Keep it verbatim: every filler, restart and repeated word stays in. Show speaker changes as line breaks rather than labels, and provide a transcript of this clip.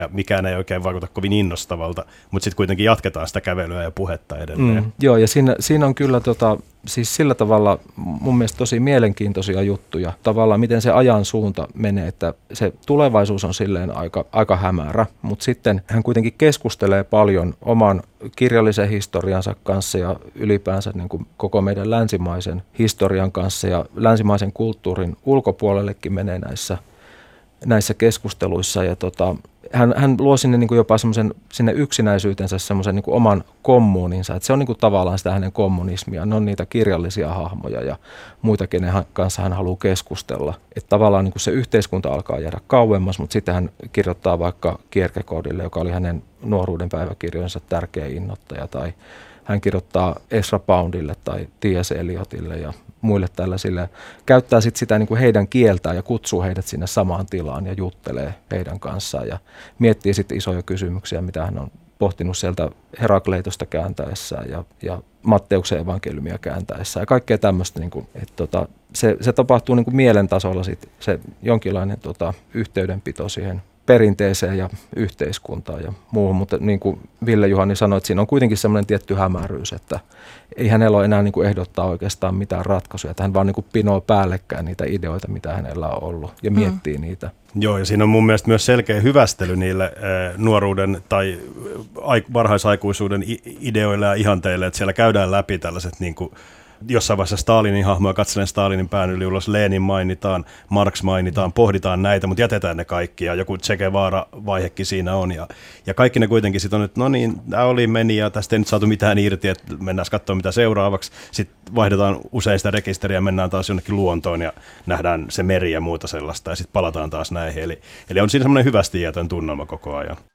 ja mikään ei oikein vaikuta kovin innostavalta, mutta sitten kuitenkin jatketaan sitä kävelyä ja puhetta edelleen. Mm,
joo, ja siinä, siinä on kyllä tota, siis sillä tavalla mun mielestä tosi mielenkiintoisia juttuja, tavallaan miten se ajan suunta menee, että se tulevaisuus on silleen aika, aika hämärä, mutta sitten hän kuitenkin keskustelee paljon oman kirjallisen historiansa kanssa ja ylipäänsä niin kuin koko meidän länsimaisen historian kanssa ja länsimaisen kulttuurin ulkopuolellekin menee näissä näissä keskusteluissa ja tota, hän, hän luo sinne niin kuin jopa semmoisen sinne yksinäisyytensä semmoisen niin kuin oman kommuuninsa, että se on niin kuin tavallaan sitä hänen kommunismia, ne on niitä kirjallisia hahmoja ja muita, kenen kanssa hän haluaa keskustella, että tavallaan niin kuin se yhteiskunta alkaa jäädä kauemmas, mutta sitten hän kirjoittaa vaikka Kierkegaardille, joka oli hänen nuoruuden päiväkirjojensa tärkeä innoittaja, tai hän kirjoittaa Ezra Poundille tai T S Eliotille ja muille tällaisille, käyttää sit sitä niin kuin heidän kieltään ja kutsuu heidät sinne samaan tilaan ja juttelee heidän kanssaan ja miettii sitten isoja kysymyksiä, mitä hän on pohtinut sieltä Herakleitosta kääntäessään ja, ja Matteuksen evankeliumia kääntäessään ja kaikkea tämmöistä, niin kuin, että tota, se, se tapahtuu niin kuin mielen tasolla sit, se jonkinlainen tota, yhteydenpito siihen perinteeseen ja yhteiskuntaan ja muuhun, mutta niin kuin Ville Juhani sanoi, että siinä on kuitenkin semmoinen tietty hämäryys, että ei hänellä ole enää niin kuin ehdottaa oikeastaan mitään ratkaisuja, että hän vaan niin kuin pinoo päällekkäin niitä ideoita, mitä hänellä on ollut ja miettii mm. niitä.
Joo, ja siinä on mun mielestä myös selkeä hyvästely niille äh, nuoruuden tai aik- varhaisaikuisuuden ideoille ja ihanteille, että siellä käydään läpi tällaiset niin kuin jossain vaiheessa Stalinin hahmoja, katselen Stalinin pään yli ulos, Lenin mainitaan, Marx mainitaan, pohditaan näitä, mutta jätetään ne kaikki ja joku Che Guevara-vaihekin siinä on. Ja, ja kaikki ne kuitenkin sitten on, että no niin, tämä oli, meni ja tästä ei nyt saatu mitään irti, että mennään katsomaan mitä seuraavaksi. Sitten vaihdetaan usein sitä rekisteriä ja mennään taas jonnekin luontoon ja nähdään se meri ja muuta sellaista ja sitten palataan taas näihin. Eli, eli on siinä semmoinen hyvästi jätön tunnelma koko ajan.